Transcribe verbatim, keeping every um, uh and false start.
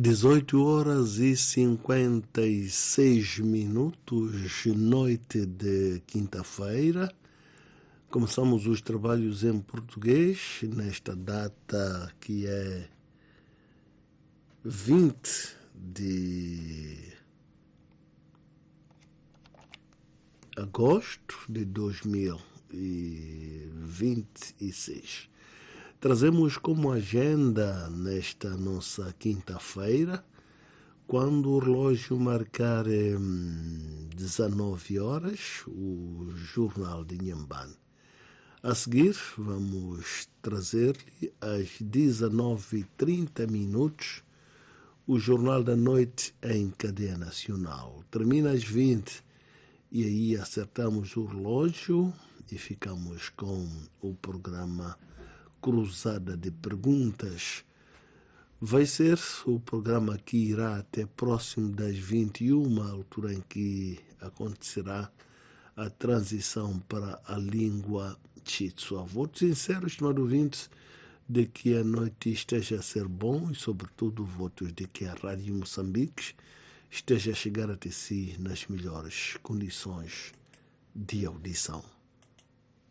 dezoito horas e cinquenta e seis minutos, noite de quinta-feira. Começamos os trabalhos em português nesta data que é vinte de agosto de dois mil e vinte e seis. Trazemos como agenda nesta nossa quinta-feira, quando o relógio marcar hum, dezenove horas, o Jornal de Inhambane. A seguir, vamos trazer-lhe às dezenove e trinta minutos o Jornal da Noite em cadeia nacional. Termina às vinte e aí acertamos o relógio e ficamos com o programa Cruzada de Perguntas. Vai ser o programa que irá até próximo das vinte e uma, altura em que acontecerá a transição para a língua Chitsua. Voto sincero, estimado ouvinte, de que a noite esteja a ser bom e, sobretudo, votos de que a Rádio Moçambique esteja a chegar até si nas melhores condições de audição.